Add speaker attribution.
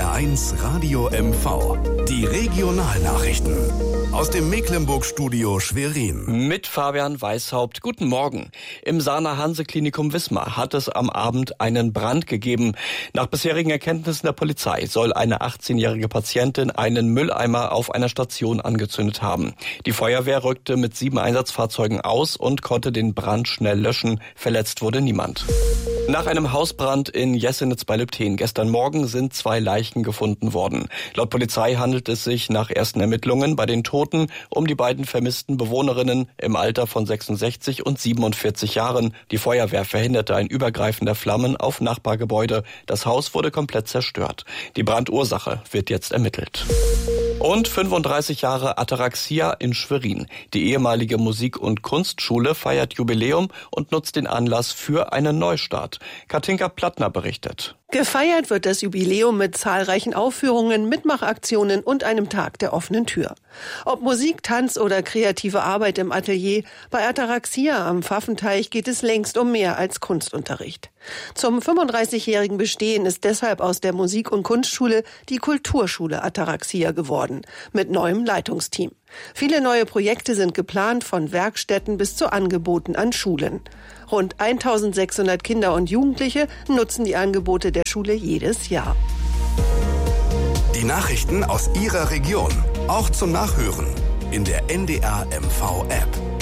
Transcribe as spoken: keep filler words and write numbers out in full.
Speaker 1: R eins Radio M V. Die Regionalnachrichten aus dem Mecklenburg-Studio Schwerin.
Speaker 2: Mit Fabian Weishaupt. Guten Morgen. Im Sana-Hanse-Klinikum Wismar hat es am Abend einen Brand gegeben. Nach bisherigen Erkenntnissen der Polizei soll eine achtzehnjährige Patientin einen Mülleimer auf einer Station angezündet haben. Die Feuerwehr rückte mit sieben Einsatzfahrzeugen aus und konnte den Brand schnell löschen. Verletzt wurde niemand. Nach einem Hausbrand in Jessenitz bei Lübtheen gestern Morgen sind zwei Leichen gefunden worden. Laut Polizei handelt es sich nach ersten Ermittlungen bei den Toten um die beiden vermissten Bewohnerinnen im Alter von sechsundsechzig und siebenundvierzig Jahren. Die Feuerwehr verhinderte ein Übergreifen der Flammen auf Nachbargebäude. Das Haus wurde komplett zerstört. Die Brandursache wird jetzt ermittelt. Und fünfunddreißig Jahre Ataraxia in Schwerin. Die ehemalige Musik- und Kunstschule feiert Jubiläum und nutzt den Anlass für einen Neustart. Katinka Plattner berichtet.
Speaker 3: Gefeiert wird das Jubiläum mit zahlreichen Aufführungen, Mitmachaktionen und einem Tag der offenen Tür. Ob Musik, Tanz oder kreative Arbeit im Atelier, bei Ataraxia am Pfaffenteich geht es längst um mehr als Kunstunterricht. Zum fünfunddreißigjährigen Bestehen ist deshalb aus der Musik- und Kunstschule die Kulturschule Ataraxia geworden, mit neuem Leitungsteam. Viele neue Projekte sind geplant, von Werkstätten bis zu Angeboten an Schulen. Rund eintausendsechshundert Kinder und Jugendliche nutzen die Angebote der Schule jedes Jahr.
Speaker 1: Die Nachrichten aus Ihrer Region, auch zum Nachhören in der N D R M V App.